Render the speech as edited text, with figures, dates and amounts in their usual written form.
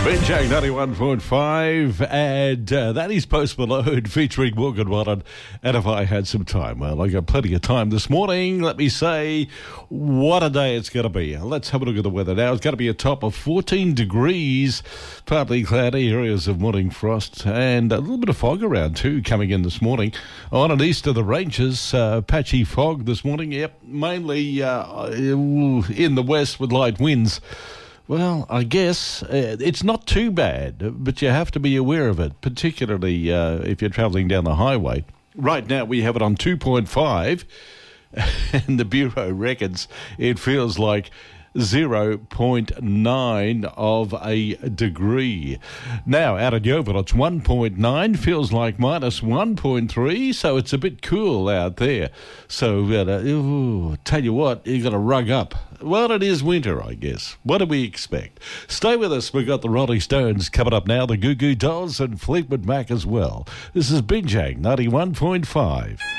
Benjang 91.5, and that is Post Malone featuring Morgan Wallen. And if I had some time, well, I got plenty of time this morning. Let me say, what a day it's going to be. Let's have a look at the weather now. It's going to be a top of 14 degrees, partly cloudy, areas of morning frost, and a little bit of fog around too coming in this morning. On and east of the ranges, patchy fog this morning. Yep, mainly in the west with light winds. Well, I guess it's not too bad, but you have to be aware of it, particularly if you're travelling down the highway. Right now we have it on 2.5, and the Bureau reckons it feels like 0.9 of a degree. Now, out at Yeovil, it's 1.9, feels like minus 1.3, so it's a bit cool out there. So, tell you what, you got to rug up. Well, it is winter, I guess. What do we expect? Stay with us. We've got the Rolling Stones coming up now, the Goo Goo Dolls and Fleetwood Mac as well. This is Benjang 91.5.